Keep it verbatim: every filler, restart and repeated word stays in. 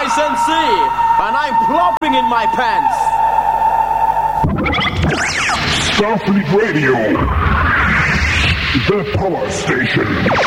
licensee, and I'm plopping in my pants. Starfleet Radio, the power station.